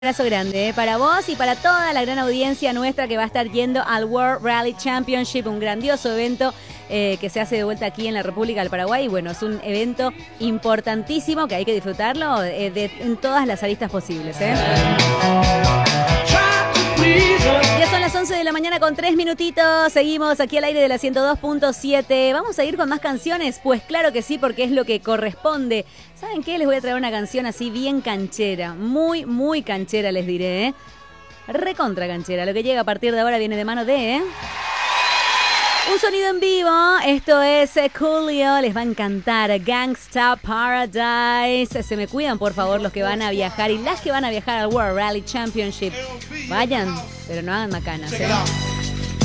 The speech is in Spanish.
Un abrazo grande para vos y para toda la gran audiencia nuestra que va a estar yendo al World Rally Championship, un grandioso evento que se hace de vuelta aquí en la República del Paraguay. Y bueno, es un evento importantísimo que hay que disfrutarlo en todas las aristas posibles. Ya son las 11 de la mañana con 3 minutitos. Seguimos aquí al aire de la 102.7. ¿Vamos a ir con más canciones? Pues claro que sí, porque es lo que corresponde. ¿Saben qué? Les voy a traer una canción así bien canchera. Muy, muy canchera les diré, ¿eh? Recontra canchera. Lo que llega a partir de ahora viene de mano de... un sonido en vivo. Esto es Coolio. Les va a encantar. Gangsta Paradise. Se me cuidan, por favor, los que van a viajar y las que van a viajar al World Rally Championship. Vayan, pero no hagan macanas, ¿eh?